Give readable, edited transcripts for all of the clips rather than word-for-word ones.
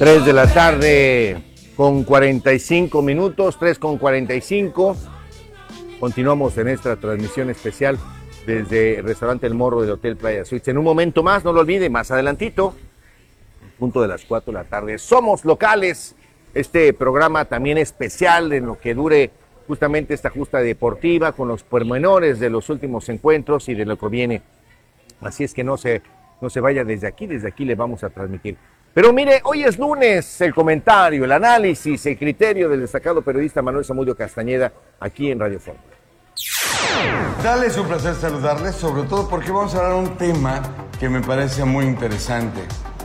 3 de la tarde con 45 minutos, 3 con 45. Continuamos en esta transmisión especial desde el restaurante El Morro del Hotel Playa Suites. En un momento más, no lo olvide, más adelantito, punto de las 4 de la tarde. Somos locales, este programa también especial en lo que dure justamente esta justa deportiva con los pormenores de los últimos encuentros y de lo que viene. Así es que no se vaya desde aquí le vamos a transmitir. Pero mire, hoy es lunes, el comentario, el análisis, el criterio del destacado periodista Manuel Zamudio Castañeda aquí en Radio Fórmula. Dale, es un placer saludarles, sobre todo porque vamos a hablar de un tema que me parece muy interesante.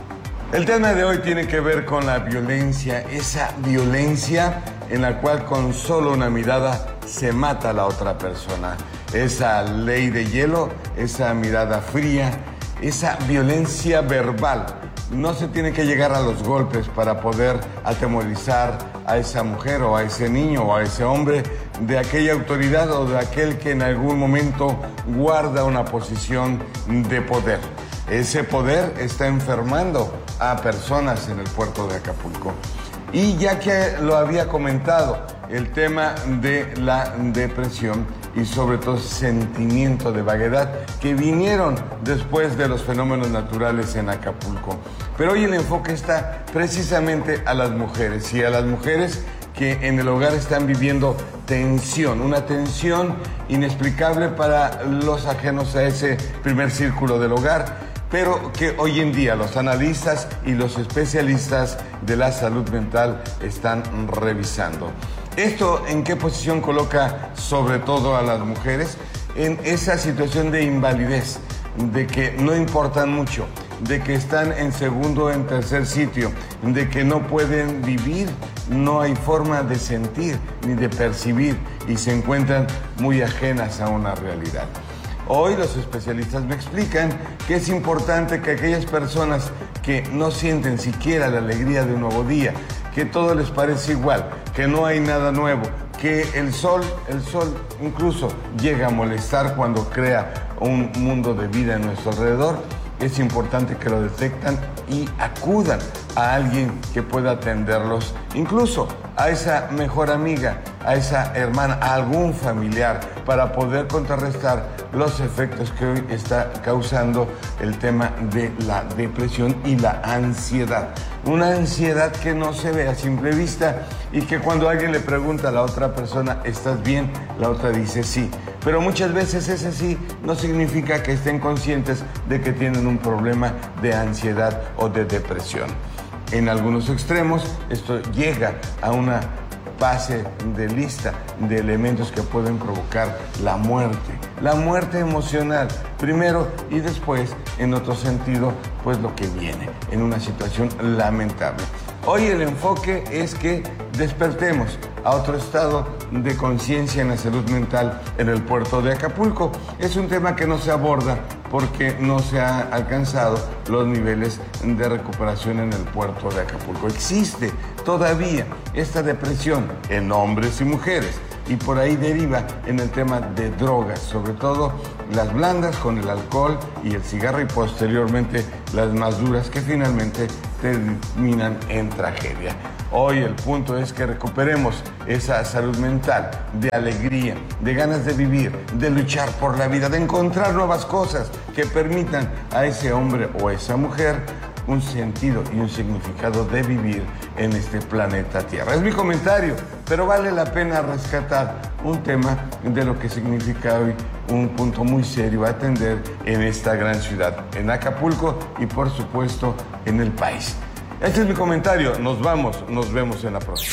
El tema de hoy tiene que ver con la violencia, esa violencia en la cual con solo una mirada se mata a la otra persona. Esa ley de hielo, esa mirada fría, esa violencia verbal. No se tiene que llegar a los golpes para poder atemorizar a esa mujer o a ese niño o a ese hombre de aquella autoridad o de aquel que en algún momento guarda una posición de poder. Ese poder está enfermando a personas en el puerto de Acapulco. Y ya que lo había comentado, el tema de la depresión y sobre todo sentimiento de vaguedad que vinieron después de los fenómenos naturales en Acapulco. Pero hoy el enfoque está precisamente a las mujeres y a las mujeres que en el hogar están viviendo tensión, una tensión inexplicable para los ajenos a ese primer círculo del hogar, pero que hoy en día los analistas y los especialistas de la salud mental están revisando. ¿Esto en qué posición coloca sobre todo a las mujeres? En esa situación de invalidez, de que no importan mucho, de que están en segundo o en tercer sitio, de que no pueden vivir, no hay forma de sentir ni de percibir y se encuentran muy ajenas a una realidad. Hoy los especialistas me explican que es importante que aquellas personas que no sienten siquiera la alegría de un nuevo día, que todo les parece igual, que no hay nada nuevo, que el sol incluso llega a molestar cuando crea un mundo de vida en nuestro alrededor, es importante que lo detectan y acudan a alguien que pueda atenderlos, incluso a esa mejor amiga, a esa hermana, a algún familiar, para poder contrarrestar los efectos que hoy está causando el tema de la depresión y la ansiedad. Una ansiedad que no se ve a simple vista y que cuando alguien le pregunta a la otra persona, ¿estás bien?, la otra dice sí. Pero muchas veces ese sí no significa que estén conscientes de que tienen un problema de ansiedad o de depresión. En algunos extremos esto llega a una base de lista de elementos que pueden provocar la muerte emocional primero y después en otro sentido pues lo que viene en una situación lamentable. Hoy el enfoque es que despertemos a otro estado de conciencia en la salud mental en el puerto de Acapulco. Es un tema que no se aborda porque no se han alcanzado los niveles de recuperación en el puerto de Acapulco. Existe todavía esta depresión en hombres y mujeres y por ahí deriva en el tema de drogas, sobre todo las blandas con el alcohol y el cigarro y posteriormente las más duras que finalmente terminan en tragedia. Hoy el punto es que recuperemos esa salud mental, de alegría, de ganas de vivir, de luchar por la vida, de encontrar nuevas cosas que permitan a ese hombre o a esa mujer un sentido y un significado de vivir en este planeta Tierra. Es mi comentario, pero vale la pena rescatar un tema de lo que significa hoy un punto muy serio a atender en esta gran ciudad, en Acapulco y por supuesto en el país. Este es mi comentario, nos vemos en la próxima.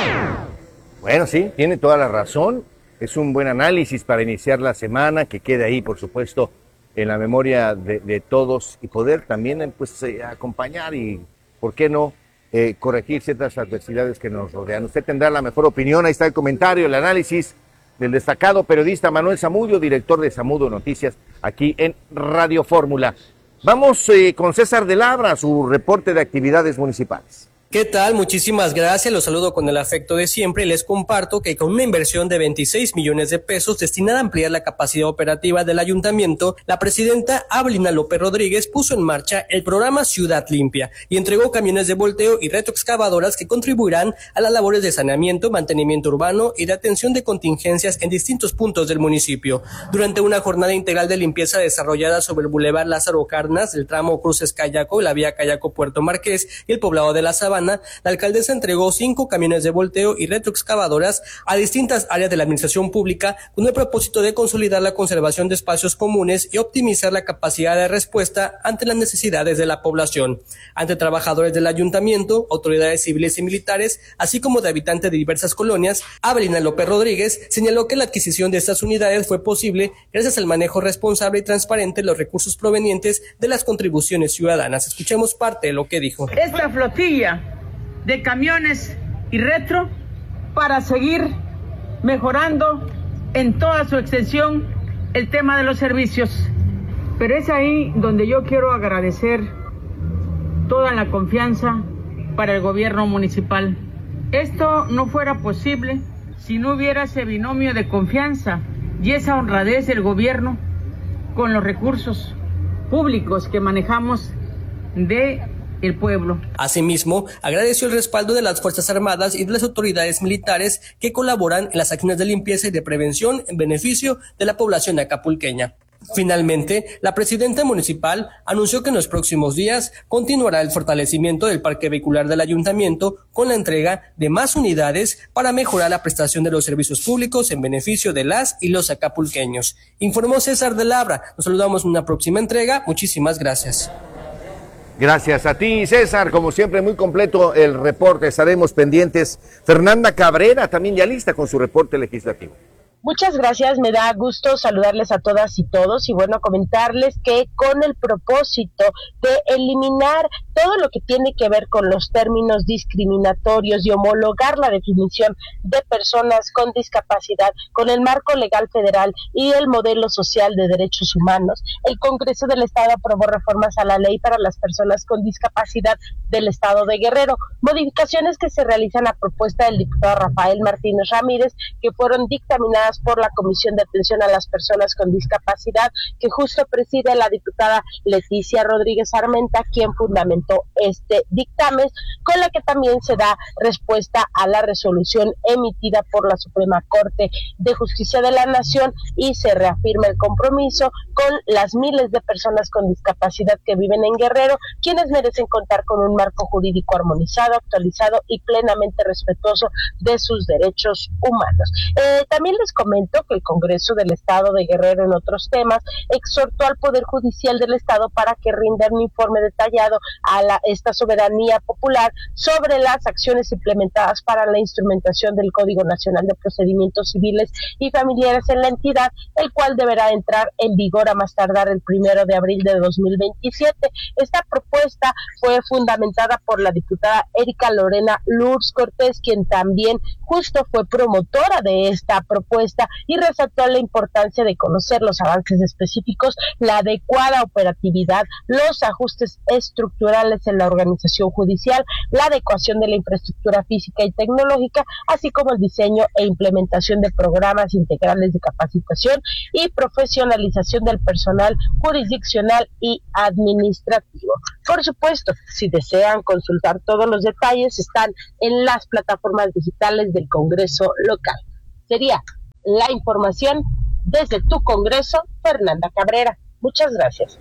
Bueno, sí, tiene toda la razón, es un buen análisis para iniciar la semana, que quede ahí por supuesto en la memoria de todos y poder también pues acompañar y, ¿por qué no?, corregir ciertas adversidades que nos rodean. Usted tendrá la mejor opinión, ahí está el comentario, el análisis del destacado periodista Manuel Zamudio, director de Zamudio Noticias, aquí en Radio Fórmula. Vamos con César de Labra, su reporte de actividades municipales. ¿Qué tal? Muchísimas gracias, los saludo con el afecto de siempre y les comparto que con una inversión de 26 millones de pesos destinada a ampliar la capacidad operativa del ayuntamiento, la presidenta Abelina López Rodríguez puso en marcha el programa Ciudad Limpia y entregó camiones de volteo y retroexcavadoras que contribuirán a las labores de saneamiento, mantenimiento urbano y de atención de contingencias en distintos puntos del municipio. Durante una jornada integral de limpieza desarrollada sobre el Boulevard Lázaro Cárdenas, el tramo Cruces Cayaco, la vía Cayaco Puerto Marqués y el poblado de La Sabana, la alcaldesa entregó 5 camiones de volteo y retroexcavadoras a distintas áreas de la administración pública con el propósito de consolidar la conservación de espacios comunes y optimizar la capacidad de respuesta ante las necesidades de la población. Ante trabajadores del ayuntamiento, autoridades civiles y militares, así como de habitantes de diversas colonias, Abelina López Rodríguez señaló que la adquisición de estas unidades fue posible gracias al manejo responsable y transparente de los recursos provenientes de las contribuciones ciudadanas. Escuchemos parte de lo que dijo. Esta flotilla de camiones y retro para seguir mejorando en toda su extensión el tema de los servicios. Pero es ahí donde yo quiero agradecer toda la confianza para el gobierno municipal. Esto no fuera posible si no hubiera ese binomio de confianza y esa honradez del gobierno con los recursos públicos que manejamos de el pueblo. Asimismo, agradeció el respaldo de las Fuerzas Armadas y de las autoridades militares que colaboran en las acciones de limpieza y de prevención en beneficio de la población acapulqueña. Finalmente, la presidenta municipal anunció que en los próximos días continuará el fortalecimiento del parque vehicular del ayuntamiento con la entrega de más unidades para mejorar la prestación de los servicios públicos en beneficio de las y los acapulqueños. Informó César de Labra. Nos saludamos en una próxima entrega. Muchísimas gracias. Gracias a ti, César. Como siempre, muy completo el reporte. Estaremos pendientes. Fernanda Cabrera también ya lista con su reporte legislativo. Muchas gracias, me da gusto saludarles a todas y todos y bueno, comentarles que con el propósito de eliminar todo lo que tiene que ver con los términos discriminatorios y homologar la definición de personas con discapacidad con el marco legal federal y el modelo social de derechos humanos, el Congreso del Estado aprobó reformas a la ley para las personas con discapacidad del Estado de Guerrero, modificaciones que se realizan a propuesta del diputado Rafael Martínez Ramírez, que fueron dictaminadas por la Comisión de Atención a las Personas con Discapacidad, que justo preside la diputada Leticia Rodríguez Armenta, quien fundamentó este dictamen, con la que también se da respuesta a la resolución emitida por la Suprema Corte de Justicia de la Nación y se reafirma el compromiso con las miles de personas con discapacidad que viven en Guerrero, quienes merecen contar con un marco jurídico armonizado, actualizado y plenamente respetuoso de sus derechos humanos. También les comento que el Congreso del Estado de Guerrero, en otros temas, exhortó al Poder Judicial del Estado para que rinda un informe detallado a esta soberanía popular sobre las acciones implementadas para la instrumentación del Código Nacional de Procedimientos Civiles y Familiares en la entidad, el cual deberá entrar en vigor a más tardar el 1 de abril de 2027. Esta propuesta fue fundamentada por la diputada Erika Lorena Lourdes Cortés, quien también justo fue promotora de esta propuesta y resaltó la importancia de conocer los avances específicos, la adecuada operatividad, los ajustes estructurales en la organización judicial, la adecuación de la infraestructura física y tecnológica, así como el diseño e implementación de programas integrales de capacitación y profesionalización del personal jurisdiccional y administrativo. Por supuesto, si desean consultar todos los detalles, están en las plataformas digitales del Congreso local. Sería la información desde tu Congreso, Fernanda Cabrera. Muchas gracias.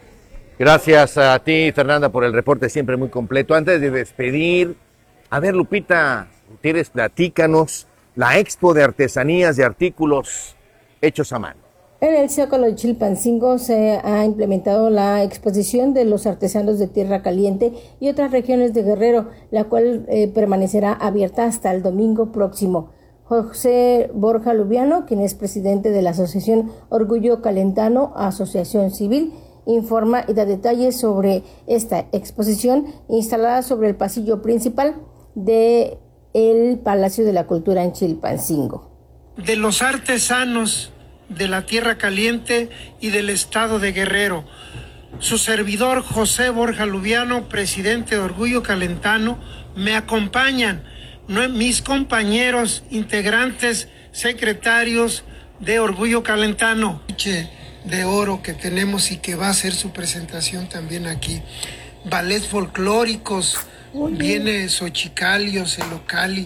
Gracias a ti, Fernanda, por el reporte siempre muy completo. Antes de despedir, a ver, Lupita Gutiérrez, platícanos la expo de artesanías y artículos hechos a mano. En el Zócalo de Chilpancingo se ha implementado la exposición de los artesanos de Tierra Caliente y otras regiones de Guerrero, la cual permanecerá abierta hasta el domingo próximo. José Borja Lubiano, quien es presidente de la Asociación Orgullo Calentano, Asociación Civil, informa y da detalles sobre esta exposición instalada sobre el pasillo principal del Palacio de la Cultura en Chilpancingo. De los artesanos de la Tierra Caliente y del estado de Guerrero, Su servidor José Borja Lubiano, presidente de Orgullo Calentano, me acompañan mis compañeros integrantes, secretarios de Orgullo Calentano. De oro que tenemos y que va a hacer su presentación también aquí. Ballets folclóricos, viene Xochicalio, Celocali.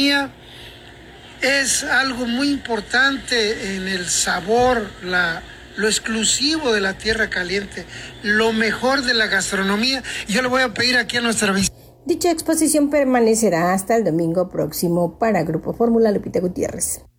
Es algo muy importante en el sabor, lo exclusivo de la Tierra Caliente, lo mejor de la gastronomía. Yo le voy a pedir aquí a nuestra visita. Dicha exposición permanecerá hasta el domingo próximo. Para Grupo Fórmula, Lupita Gutiérrez.